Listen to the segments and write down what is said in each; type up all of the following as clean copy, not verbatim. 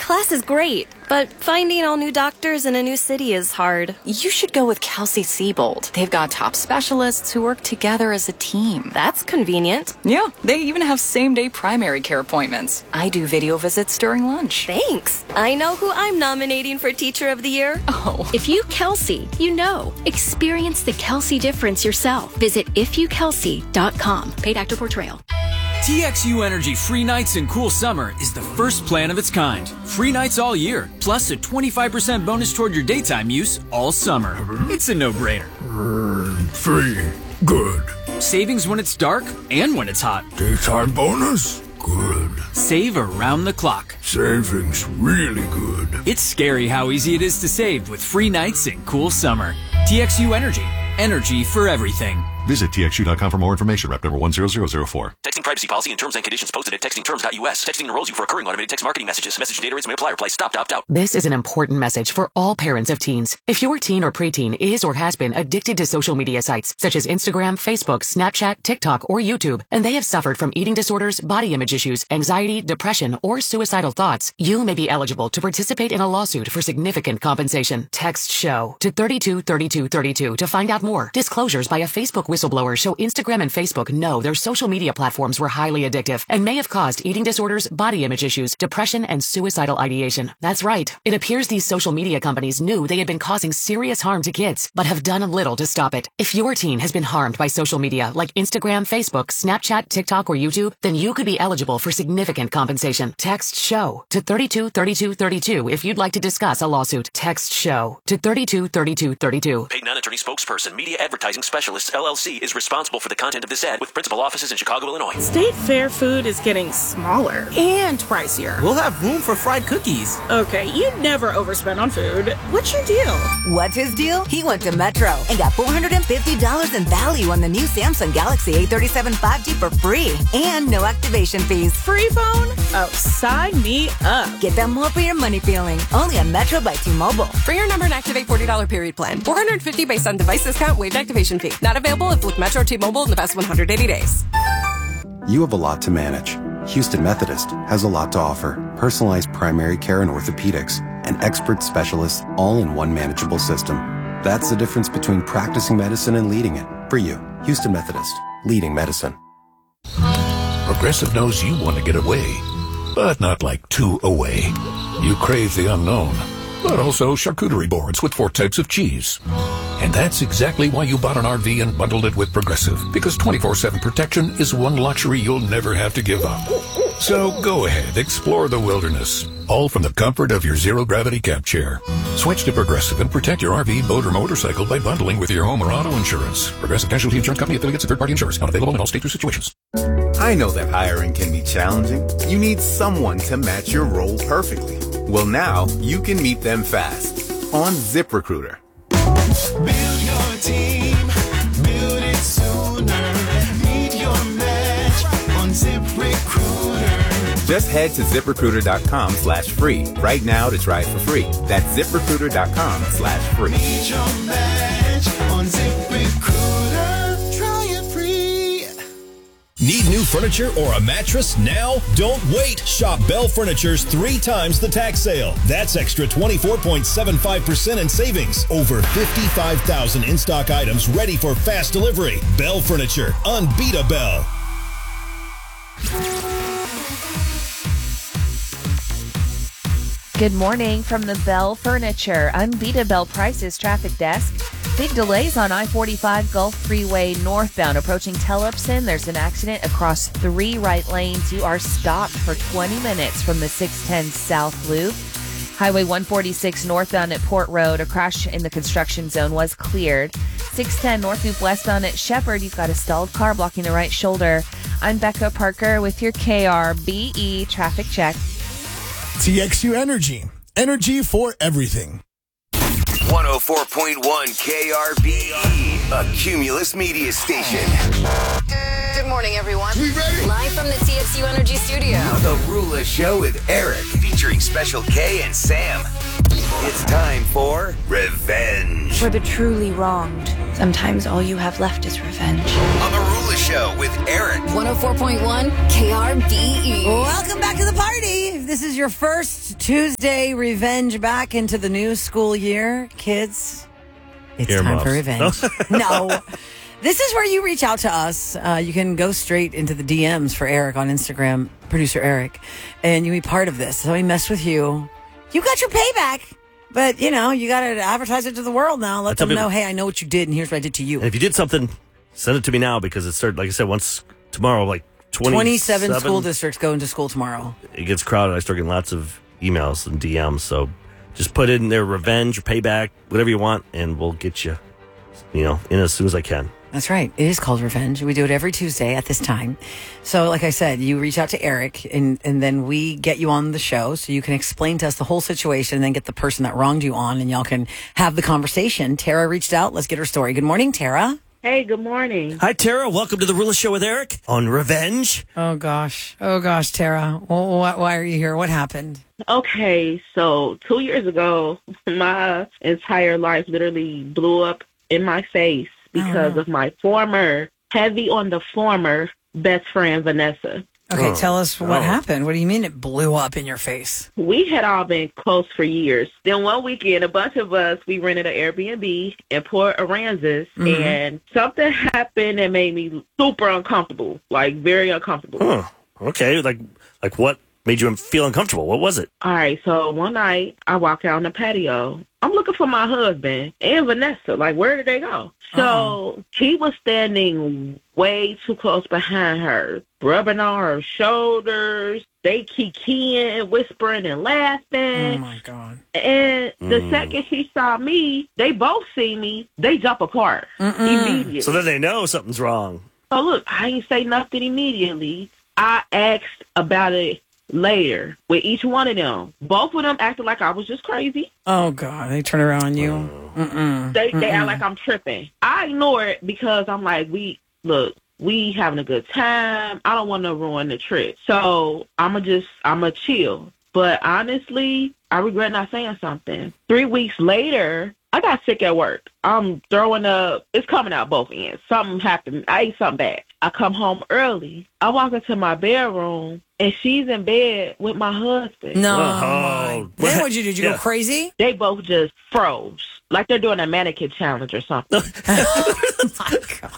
class is great, but finding all new doctors in a new city is hard. You should go with Kelsey-Seybold. They've got top specialists who work together as a team. That's convenient. Yeah, they even have same-day primary care appointments. I do video visits during lunch. Thanks. I know who I'm nominating for Teacher of the Year. Oh. If you Kelsey, you know. Experience the Kelsey difference yourself. Visit ifyoukelsey.com. Paid actor portrayal. TXU Energy Free Nights and Cool Summer is the first plan of its kind. Free nights all year, plus a 25% bonus toward your daytime use all summer. It's a no-brainer. Free. Good. Savings when it's dark and when it's hot. Daytime bonus? Good. Save around the clock. Savings really good. It's scary how easy it is to save with free nights and cool summer. TXU Energy. Energy for everything. Visit TXU.com for more information. Rep number 10004. Texting privacy policy and terms and conditions posted at textingterms.us. Texting enrolls you for recurring automated text marketing messages. Message data rates may apply. Reply stop to opt out. This is an important message for all parents of teens. If your teen or preteen is or has been addicted to social media sites such as Instagram, Facebook, Snapchat, TikTok, or YouTube, and they have suffered from eating disorders, body image issues, anxiety, depression, or suicidal thoughts, you may be eligible to participate in a lawsuit for significant compensation. Text SHOW to 323232 to find out more. Disclosures by a Facebook whistleblower show Instagram and Facebook know their social media platforms were highly addictive and may have caused eating disorders, body image issues, depression, and suicidal ideation. That's right. It appears these social media companies knew they had been causing serious harm to kids, but have done little to stop it. If your teen has been harmed by social media like Instagram, Facebook, Snapchat, TikTok, or YouTube, then you could be eligible for significant compensation. Text SHOW to 323232 if you'd like to discuss a lawsuit. Text SHOW to 323232. Paid non-attorney spokesperson, Media Advertising Specialist, LLC, is responsible for the content of this ad with principal offices in Chicago, Illinois. State Fair food is getting smaller and pricier. We'll have room for fried cookies. Okay, you never overspend on food. What's your deal? What's his deal? He went to Metro and got $450 in value on the new Samsung Galaxy A37 5G for free and no activation fees. Free phone? Oh, sign me up. Get that more for your money feeling. Only on Metro by T-Mobile. Bring your number and activate $40 period plan. $450 based on device discount, waived activation fee. Not available if with Metro T-Mobile in the past 180 days. You have a lot to manage. Houston Methodist has a lot to offer. Personalized primary care and orthopedics, and expert specialists all in one manageable system. That's the difference between practicing medicine and leading it. For you, Houston Methodist, leading medicine. Progressive knows you want to get away, but not like too away. You crave the unknown, but also charcuterie boards with 4 types of cheese. And that's exactly why you bought an RV and bundled it with Progressive, because 24/7 protection is one luxury you'll never have to give up. So go ahead, explore the wilderness, all from the comfort of your zero-gravity camp chair. Switch to Progressive and protect your RV, boat, or motorcycle by bundling with your home or auto insurance. Progressive Casualty Insurance Company, affiliates, and third-party insurers. Not available in all states or situations. I know that hiring can be challenging. You need someone to match your role perfectly. Well, now you can meet them fast on ZipRecruiter. Build your team, build it sooner. Meet your match on ZipRecruiter. Just head to ZipRecruiter.com/free right now to try it for free. That's ZipRecruiter.com/free. Meet your match on ZipRecruiter. Try it free. Need new furniture or a mattress now? Don't wait. Shop Bell Furniture's 3 times the tax sale. That's extra 24.75% in savings. Over 55,000 in-stock items ready for fast delivery. Bell Furniture. Unbeatable. Good morning from the Bell Furniture Unbeatable Prices traffic desk. Big delays on I-45 Gulf Freeway northbound approaching Tellupson. There's an accident across 3 right lanes. You are stopped for 20 minutes from the 610 South Loop. Highway 146 northbound at Port Road. A crash in the construction zone was cleared. 610 North Loop westbound at Shepherd. You've got a stalled car blocking the right shoulder. I'm Becca Parker with your KRBE traffic check. TXU Energy. Energy for everything. 104.1 KRBE, a Cumulus media station. Good morning, everyone. We ready? Live from the TXU Energy Studio. The Rula Show with Eric, featuring Special K and Sam. It's time for Revenge. For the truly wronged, sometimes all you have left is revenge. On the Rula Show with Eric. 104.1 KRBE. Welcome back to the party. If this is your first Tuesday revenge back into the new school year, kids, it's time for revenge. No. This is where you reach out to us. You can go straight into the DMs for Eric on Instagram, producer Eric, and you be part of this. So we mess with you. You got your payback. But, you know, you got to advertise it to the world now. Let them know, hey, I know what you did, and here's what I did to you. And if you did something, send it to me now because it started, like I said, once tomorrow, like 27 school districts go into school tomorrow. It gets crowded. I start getting lots of emails and DMs. So just put in their revenge or payback, whatever you want, and we'll get you, in as soon as I can. That's right. It is called Revenge. We do it every Tuesday at this time. So, like I said, you reach out to Eric, and then we get you on the show so you can explain to us the whole situation and then get the person that wronged you on, and y'all can have the conversation. Tara reached out. Let's get her story. Good morning, Tara. Hey, good morning. Hi, Tara. Welcome to the Rula Show with Eric on Revenge. Oh, gosh, Tara. Well, why are you here? What happened? Okay, so 2 years ago, my entire life literally blew up in my face because of my heavy on the former best friend, Vanessa. Okay, tell us what happened. What do you mean it blew up in your face? We had all been close for years. Then one weekend, a bunch of us, we rented an Airbnb in Port Aransas, and something happened that made me super uncomfortable, like very uncomfortable. Huh. Okay, like what made you feel uncomfortable? What was it? All right, so one night, I walk out on the patio. I'm looking for my husband and Vanessa. Like, where did they go? So he was standing way too close behind her, rubbing on her shoulders. They kikiing, whispering and laughing. Oh, my God. And the second she saw me, they both see me, they jump apart immediately. So then they know something's wrong. So, look, I ain't say nothing immediately. I asked about it later with each one of them. Both of them acted like I was just crazy. Oh, God. They turn around on you. They act like I'm tripping. I ignore it because I'm like, we having a good time. I don't want to ruin the trip. So I'm a chill. But honestly, I regret not saying something. 3 weeks later, I got sick at work. I'm throwing up. It's coming out both ends. Something happened. I ate something bad. I come home early. I walk into my bedroom, and she's in bed with my husband. No. Then what'd you do? Did you go crazy? They both just froze. Like they're doing a mannequin challenge or something. Oh, my God.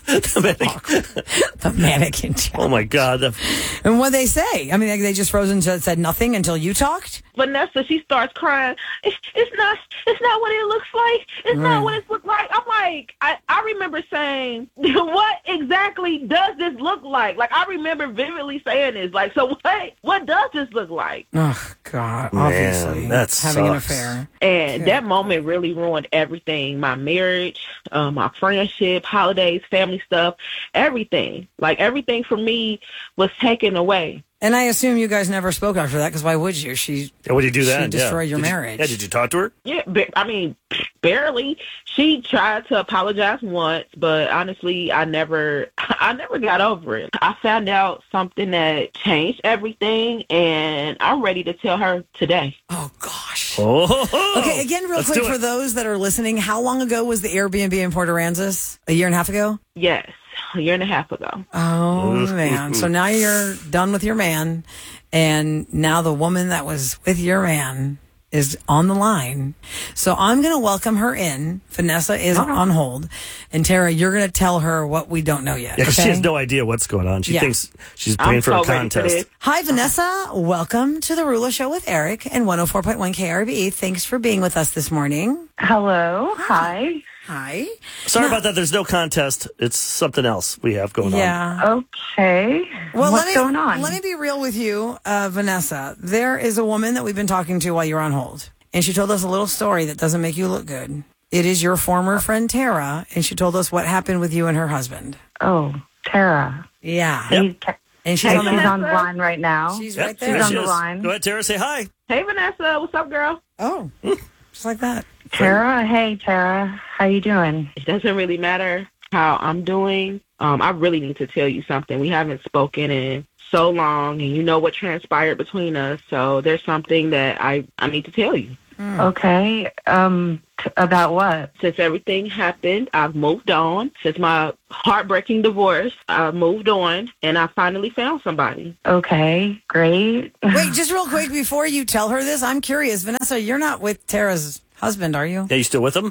The mannequin challenge. Oh, my God. And what'd they say? I mean, they just froze and said nothing until you talked? Vanessa, she starts crying. It's not what it looks like. It's not what it looks like. I'm like, I remember saying, what exactly does this look like? Like, I remember vividly saying this. Like, so what does this look like? Oh, God. Man, obviously. That's having an affair. And that moment really ruined everything. My marriage, my friendship, holidays, family stuff, everything. Like, everything for me was taken away. And I assume you guys never spoke after that, because why would you? What did you do then? She destroyed your marriage. Did you talk to her? Yeah, barely. She tried to apologize once, but honestly, I never got over it. I found out something that changed everything, and I'm ready to tell her today. Oh, gosh. Oh. Okay, again, real quick, for those that are listening, how long ago was the Airbnb in Port Aransas? A year and a half ago? Yes. A year and a half ago. Oh, man. So now you're done with your man, and now the woman that was with your man is on the line. So I'm going to welcome her in. Vanessa is on hold. And Tara, you're going to tell her what we don't know yet. Yeah, because she has no idea what's going on. She thinks she's playing for a contest. Hi, Vanessa. Welcome to the Rula Show with Eric and 104.1 KRBE. Thanks for being with us this morning. Hello. Hi. Hi. Sorry about that. There's no contest. It's something else we have going on. Yeah. Okay. Well, what's going on? Let me be real with you, Vanessa. There is a woman that we've been talking to while you're on hold, and she told us a little story that doesn't make you look good. It is your former friend, Tara, and she told us what happened with you and her husband. Oh, Tara. Yeah. Yep. And she's on the line right now. She's right there. She's on the line. Go ahead, Tara. Say hi. Hey, Vanessa. What's up, girl? Oh, just like that. Tara, hey, Tara. How you doing? It doesn't really matter how I'm doing. I really need to tell you something. We haven't spoken in so long, and you know what transpired between us. So there's something that I need to tell you. Okay. About what? Since everything happened, I've moved on. Since my heartbreaking divorce, I've moved on, and I finally found somebody. Okay, great. Wait, just real quick before you tell her this, I'm curious. Vanessa, you're not with Tara's husband, are you? Yeah, you still with him?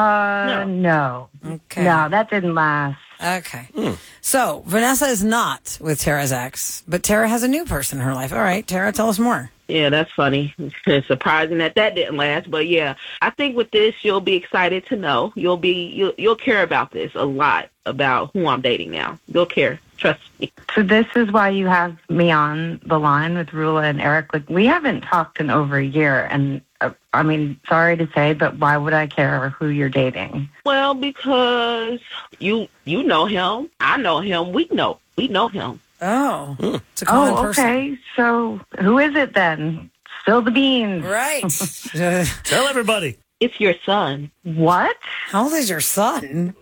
No. Okay. No, that didn't last. Okay. So, Vanessa is not with Tara's ex, but Tara has a new person in her life. All right, Tara, tell us more. Yeah, that's funny. It's surprising that didn't last, but yeah, I think with this you'll be excited to know. You'll care about this a lot, about who I'm dating now. You'll care. Trust me. So this is why you have me on the line with Rula and Eric. Like, we haven't talked in over a year, and I mean, sorry to say, but why would I care who you're dating? Well, because you know him, I know him, we know him. Oh, it's a common person. Okay. So who is it then? Spill the beans. Right. Tell everybody. It's your son. What? How old is your son?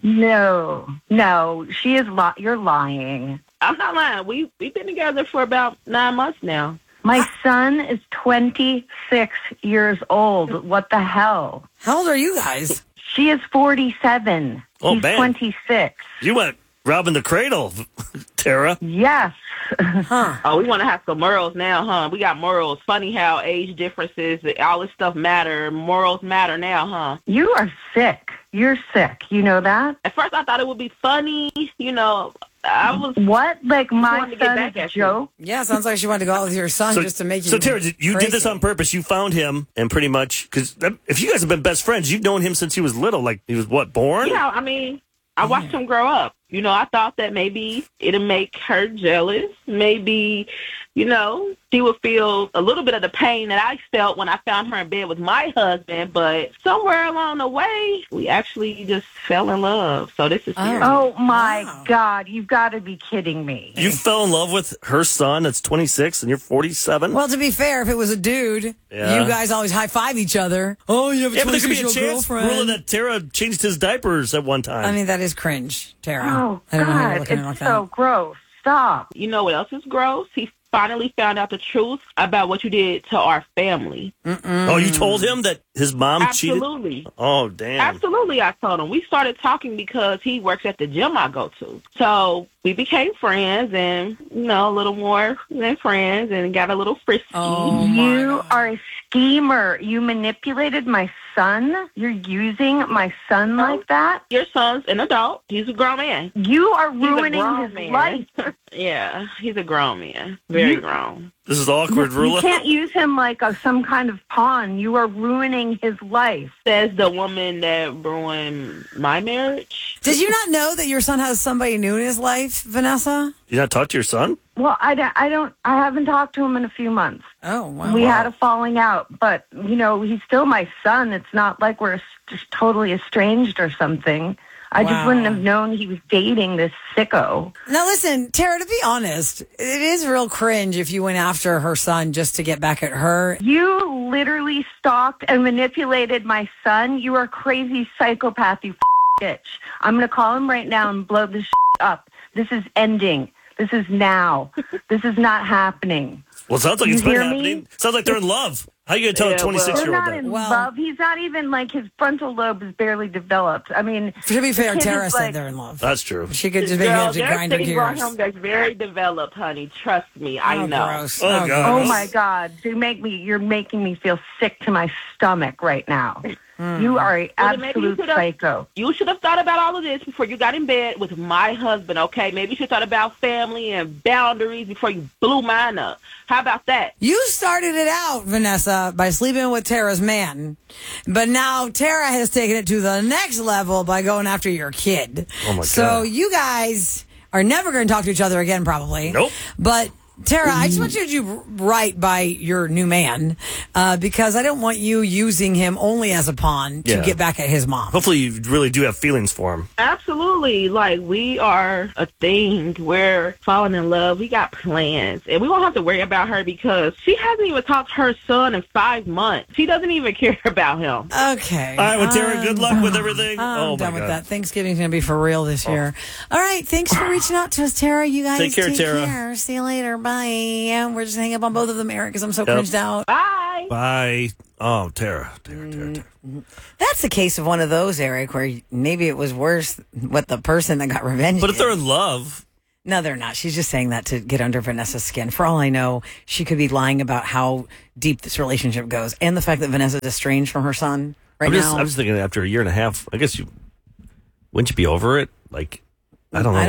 No. She is. You're lying. I'm not lying. We've been together for about 9 months now. My son is 26 years old. What the hell? How old are you guys? She is 47. Oh, He's man. 26. You went robbing the cradle, Tara. Yes. Oh, we want to have some morals now, huh? We got morals. Funny how age differences, all this stuff matter. Morals matter now, huh? You are sick. You're sick. You know that? At first, I thought it would be funny. You know, I was... What? Like my wanted to get son back is a at you. joke? Yeah, sounds like she wanted to go out with your son just to make you So, Tara, you crazy. did this on purpose. You found him, and pretty much, because if you guys have been best friends, you've known him since he was little. Like, he was, what, born? Yeah, I mean, I watched him grow up. You know, I thought that maybe it'll make her jealous. Maybe, you know, she would feel a little bit of the pain that I felt when I found her in bed with my husband. But somewhere along the way, we actually just fell in love. So this is serious. Oh, my God. You've got to be kidding me. You fell in love with her son that's 26 and you're 47? Well, to be fair, if it was a dude, Yeah. you guys always high-five each other. Oh, you have a Yeah, but there could be a 26-year-old chance, girlfriend. Rula, that Tara changed his diapers at one time. I mean, that is cringe, Tara. Oh, I don't know how you're God. looking at it like It's that. so gross. Stop. You know what else is gross? He finally found out the truth about what you did to our family. Oh, you told him that his mom Absolutely. cheated? Oh, damn. Absolutely, I told him. We started talking because he works at the gym I go to. So we became friends and, you know, a little more than friends and got a little frisky. You are a schemer. You manipulated my son. You're using my son like that. Your son's an adult. He's a grown man. You are He's a ruining grown his man. life. Yeah, he's a grown man. Very grown. This is awkward, You Rula. can't use him like some kind of pawn. You are ruining his life. Says the woman that ruined my marriage. Did you not know that your son has somebody new in his life, Vanessa? You not talk to your son? Well, I haven't talked to him in a few months. Oh, wow. We had a falling out, but, you know, he's still my son. It's not like we're just totally estranged or something. I just wouldn't have known he was dating this sicko. Now, listen, Tara, to be honest, it is real cringe if you went after her son just to get back at her. You literally stalked and manipulated my son. You are a crazy psychopath, you bitch. I'm going to call him right now and blow this up. This is ending. This is now. This is not happening. Well, it sounds like You it's been hear happening. me? Sounds like they're in love. How are you going to tell a 26-year-old They're not that? in love. He's not even, like, his frontal lobe is barely developed. I mean, To be fair, the kid Tara is, said like- they're in love. That's true. She could just make Girl, him to there's grind her things about gears. him that's very developed, honey. Trust me, I know. Gross. Oh, God. Oh my God! You're making me feel sick to my stomach right now. You are an Well, then maybe absolute psycho. You should have thought about all of this before you got in bed with my husband, okay? Maybe you should have thought about family and boundaries before you blew mine up. How about that? You started it out, Vanessa, by sleeping with Tara's man. But now Tara has taken it to the next level by going after your kid. Oh, my So God. you guys are never going to talk to each other again, probably. Nope. But Tara, I just want you to do right by your new man because I don't want you using him only as a pawn to Yeah. get back at his mom. Hopefully you really do have feelings for him. Absolutely. Like, we are a thing. We're falling in love. We got plans. And we won't have to worry about her because she hasn't even talked to her son in 5 months. She doesn't even care about him. Okay. All right, well, Tara, good luck with everything. I'm Oh, done my with God. that. Thanksgiving's going to be for real this year. All right. Thanks for reaching out to us, Tara. You guys Take care, Tara. See you later. Bye. We're just hanging up on both of them, Eric, because I'm so Yep. cringed out. Bye. Bye. Bye. Oh, Tara. That's the case of one of those, Eric, where maybe it was worse with the person that got revenge. But if they're in love. No, they're not. She's just saying that to get under Vanessa's skin. For all I know, she could be lying about how deep this relationship goes and the fact that Vanessa's estranged from her son now. I'm just thinking after a year and a half, I guess wouldn't you be over it? Like, I don't know.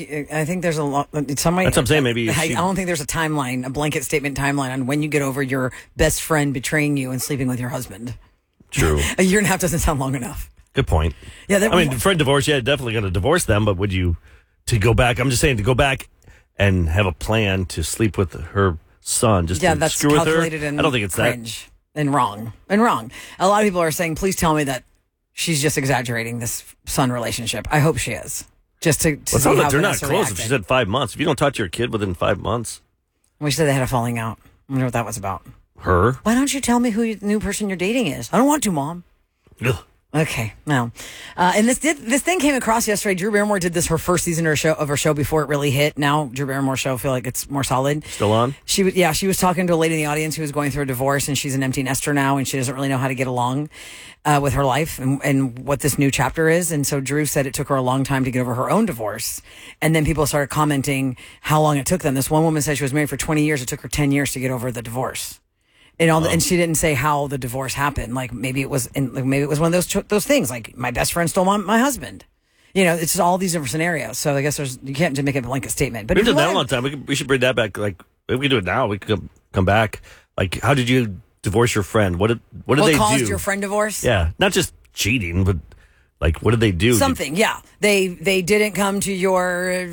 I think there's a lot. That's what I'm saying. Maybe I don't think there's a timeline, a blanket statement timeline on when you get over your best friend betraying you and sleeping with your husband. True. A year and a half doesn't sound long enough. Good point. Yeah, I mean, friend divorce. Yeah, definitely going to divorce them. But would you to go back? I'm just saying to go back and have a plan to sleep with her son. Just to that's screw with her. calculated and I don't think it's cringe and wrong. A lot of people are saying, please tell me that she's just exaggerating this son relationship. I hope she is. Just to see how they're not Vanessa close. reacted. If she said 5 months, if you don't talk to your kid within 5 months, we said they had a falling out. I wonder what that was about. Her? Why don't you tell me who the new person you're dating is? I don't want to, Mom. Ugh. Okay, no. And this thing came across yesterday. Drew Barrymore did this her first season of her show before it really hit. Now Drew Barrymore's show, I feel like it's more solid. Still on? She was talking to a lady in the audience who was going through a divorce, and she's an empty nester now, and she doesn't really know how to get along with her life and what this new chapter is. And so Drew said it took her a long time to get over her own divorce. And then people started commenting how long it took them. This one woman said she was married for 20 years. It took her 10 years to get over the divorce. And she didn't say how the divorce happened. Like maybe it was one of those things. Like my best friend stole my husband. You know, it's just all these different scenarios. So I guess you can't just make a blanket statement. But we've done that a long time. We should bring that back. Like if we do it now, we could come back. Like how did you divorce your friend? What did they do? What caused your friend divorce? Yeah, not just cheating, but like what did they do? Something. Yeah, they didn't come to your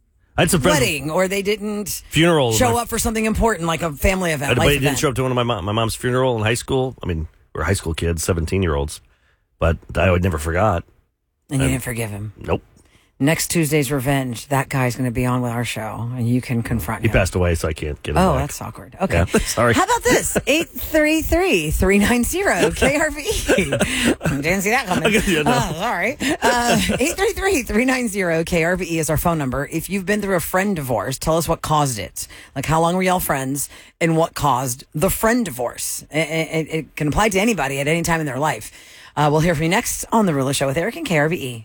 I had some friends wedding, or they didn't funeral show up for something important like a family event. They didn't show up to one of my mom's funeral in high school. I mean, we were high school kids, 17-year-olds, but I would never forgot. And you didn't forgive him? Nope. Next Tuesday's Revenge, that guy's going to be on with our show, and you can confront him. He passed away, so I can't get him back. That's awkward. Okay. Yeah, sorry. How about this? 833-390-KRVE. Didn't see that coming. Sorry. 833-390-KRVE is our phone number. If you've been through a friend divorce, tell us what caused it. Like, how long were y'all friends, and what caused the friend divorce? It can apply to anybody at any time in their life. We'll hear from you next on The Rula Show with Eric and KRVE.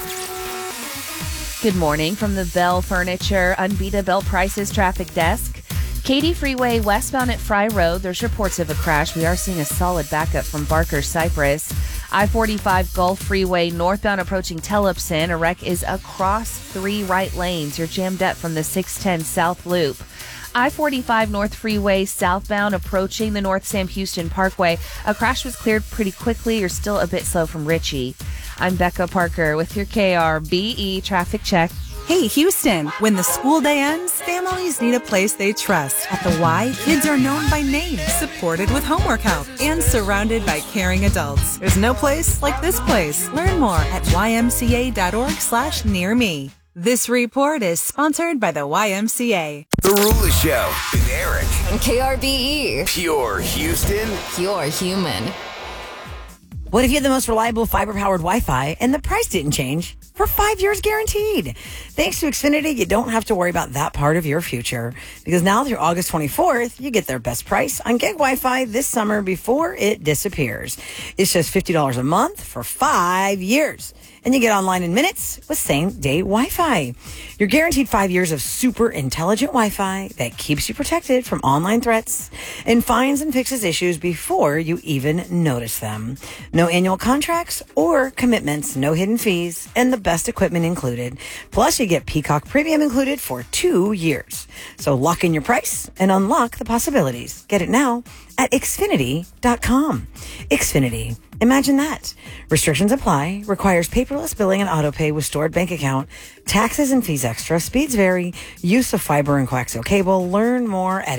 Good morning from the Bell Furniture Unbeatable Bell Prices traffic desk. Katy Freeway westbound at Fry Road. There's reports of a crash. We are seeing a solid backup from Barker Cypress. I-45 Gulf Freeway northbound approaching Tellupson. A wreck is across 3 right lanes. You're jammed up from the 610 South Loop. I-45 North Freeway southbound approaching the North Sam Houston Parkway. A crash was cleared pretty quickly. You're still a bit slow from Ritchie. I'm Becca Parker with your KRBE traffic check. Hey, Houston. When the school day ends, families need a place they trust. At the Y, kids are known by name, supported with homework help, and surrounded by caring adults. There's no place like this place. Learn more at ymca.org/nearme. This report is sponsored by the YMCA. The Rula Show with Eric. And KRBE. Pure Houston. Pure human. What if you had the most reliable fiber-powered Wi-Fi and the price didn't change for 5 years guaranteed? Thanks to Xfinity, you don't have to worry about that part of your future. Because now through August 24th, you get their best price on gig Wi-Fi this summer before it disappears. It's just $50 a month for 5 years. And you get online in minutes with same-day Wi-Fi. You're guaranteed 5 years of super intelligent Wi-Fi that keeps you protected from online threats and finds and fixes issues before you even notice them. No annual contracts or commitments, no hidden fees, and the best equipment included. Plus, you get Peacock Premium included for 2 years. So lock in your price and unlock the possibilities. Get it now at Xfinity.com. Xfinity. Imagine that. Restrictions apply. Requires paperless billing and autopay with stored bank account. Taxes and fees extra. Speeds vary. Use of fiber and coaxial cable. Learn more at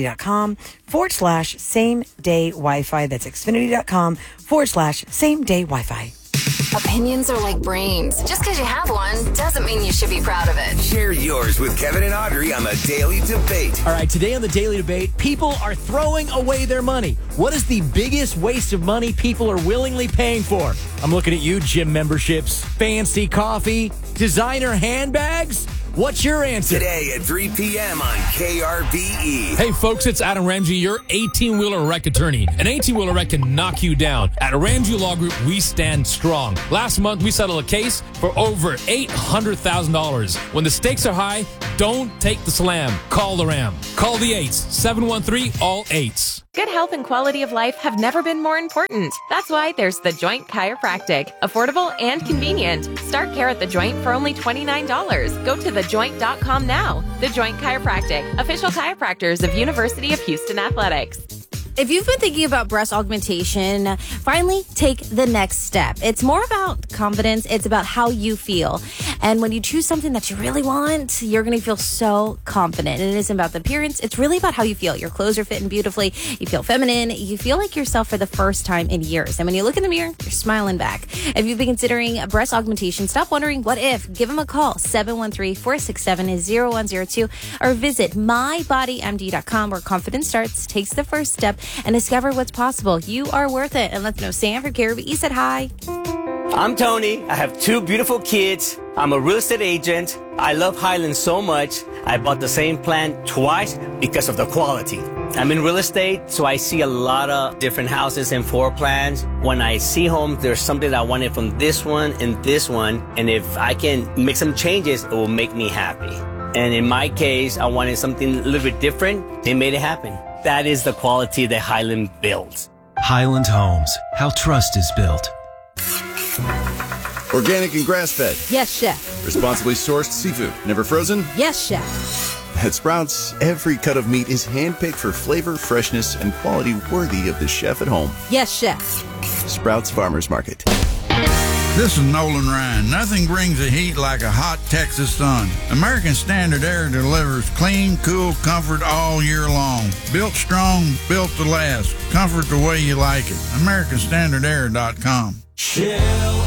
Xfinity.com/same-day Wi-Fi. That's Xfinity.com/same-day Wi-Fi. Opinions are like brains. Just because you have one doesn't mean you should be proud of it. Share yours with Kevin and Audrey on the Daily Debate. All right, today on the Daily Debate, people are throwing away their money. What is the biggest waste of money people are willingly paying for? I'm looking at you, gym memberships, fancy coffee, designer handbags. What's your answer? Today at 3 p.m. on KRBE. Hey, folks, it's Adam Ramsey, your 18-wheeler wreck attorney. An 18-wheeler wreck can knock you down. At Ramsey Law Group, we stand strong. Last month, we settled a case for over $800,000. When the stakes are high, don't take the slam. Call the Ram. Call the 8s, 713-ALL-8s. Good health and quality of life have never been more important. That's why there's The Joint Chiropractic. Affordable and convenient. Start care at The Joint for only $29. Go to thejoint.com now. The Joint Chiropractic. Official chiropractors of University of Houston Athletics. If you've been thinking about breast augmentation, finally take the next step. It's more about confidence. It's about how you feel. And when you choose something that you really want, you're going to feel so confident. And it isn't about the appearance. It's really about how you feel. Your clothes are fitting beautifully. You feel feminine. You feel like yourself for the first time in years. And when you look in the mirror, you're smiling back. If you've been considering breast augmentation, stop wondering what if. Give them a call, 713-467-0102, or visit mybodymd.com, where confidence starts, takes the first step, and discover what's possible. You are worth it. And let's know Sam from KRBE said hi. I'm Tony. I have 2 beautiful kids. I'm a real estate agent. I love Highland so much. I bought the same plan twice because of the quality. I'm in real estate, so I see a lot of different houses and floor plans. When I see homes, there's something I wanted from this one and this one. And if I can make some changes, it will make me happy. And in my case, I wanted something a little bit different. They made it happen. That is the quality that Highland builds. Highland Homes, how trust is built. Organic and grass-fed. Yes, chef. Responsibly sourced seafood. Never frozen? Yes, chef. At Sprouts, every cut of meat is handpicked for flavor, freshness, and quality worthy of the chef at home. Yes, chef. Sprouts Farmers Market. This is Nolan Ryan. Nothing brings the heat like a hot Texas sun. American Standard Air delivers clean, cool comfort all year long. Built strong, built to last. Comfort the way you like it. AmericanStandardAir.com. Shell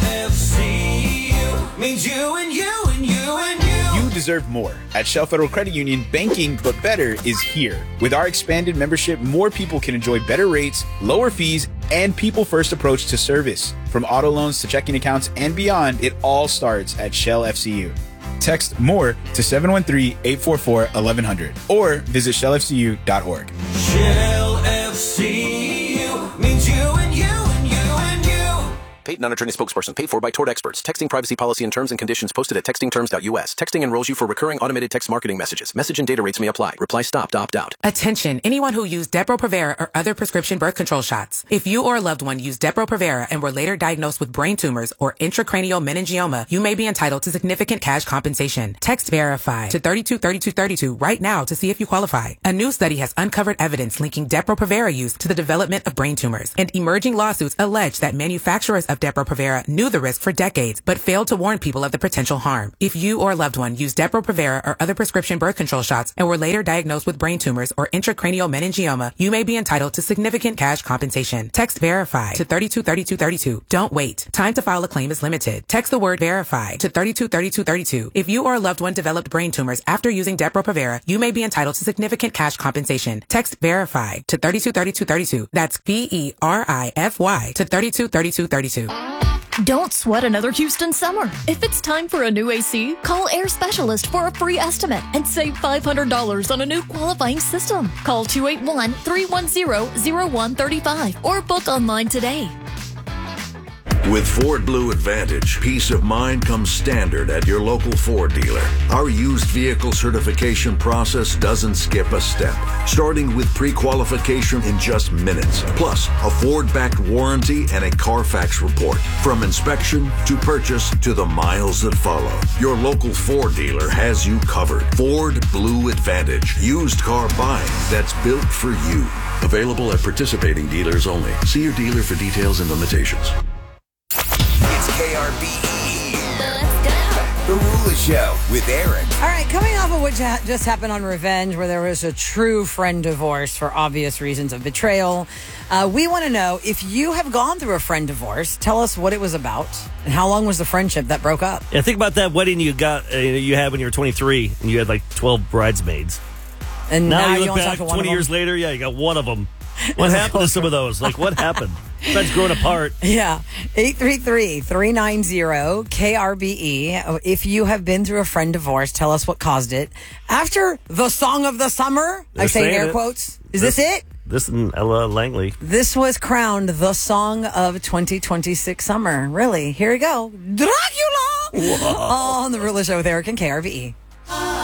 FCU means you and you and you and you. You deserve more. At Shell Federal Credit Union, banking but better is here. With our expanded membership, more people can enjoy better rates, lower fees, and people-first approach to service. From auto loans to checking accounts and beyond, it all starts at Shell FCU. Text MORE to 713-844-1100 or visit shellfcu.org. Shell FCU means you and you and you and you. Paid non-attorney spokesperson paid for by Tort Experts. Texting privacy policy and terms and conditions posted at textingterms.us. Texting enrolls you for recurring automated text marketing messages. Message and data rates may apply. Reply stop to opt out. Attention, anyone who used Depo-Provera or other prescription birth control shots. If you or a loved one used Depo-Provera and were later diagnosed with brain tumors or intracranial meningioma, you may be entitled to significant cash compensation. Text VERIFY to 323232 right now to see if you qualify. A new study has uncovered evidence linking Depo-Provera use to the development of brain tumors, and emerging lawsuits allege that manufacturers of Depo-Provera knew the risk for decades, but failed to warn people of the potential harm. If you or a loved one used Depo-Provera or other prescription birth control shots and were later diagnosed with brain tumors or intracranial meningioma, you may be entitled to significant cash compensation. Text VERIFY to 323232. Don't wait. Time to file a claim is limited. Text the word VERIFY to 323232. If you or a loved one developed brain tumors after using Depo-Provera, you may be entitled to significant cash compensation. Text VERIFY to 323232. That's VERIFY to 323232. Don't sweat another Houston summer. If it's time for a new AC, call Air Specialist for a free estimate and save $500 on a new qualifying system. Call 281-310-0135 or book online today. With Ford Blue Advantage, peace of mind comes standard at your local Ford dealer. Our used vehicle certification process doesn't skip a step, starting with pre-qualification in just minutes, plus a Ford-backed warranty and a Carfax report. From inspection to purchase to the miles that follow, your local Ford dealer has you covered. Ford Blue Advantage, used car buying that's built for you. Available at participating dealers only. See your dealer for details and limitations. It's KRBE. Let's go. The Rula Show with Eric. All right, coming off of what just happened on Revenge, where there was a true friend divorce for obvious reasons of betrayal, we want to know if you have gone through a friend divorce. Tell us what it was about and how long was the friendship that broke up. Yeah, think about that wedding you had when you were 23 and you had like 12 bridesmaids. And now you look only back talk to one 20 of years them? later, you got one of them. What happened to some of those? Like, what happened? Besides growing apart. Yeah. 833-390-KRBE. If you have been through a friend divorce, tell us what caused it. After the song of the summer, They're I say in saying air it. quotes. Is this it? This and Ella Langley. This was crowned the song of 2026 summer. Really. Here we go. Dracula! Whoa. On the Ruler Show with Eric and KRBE.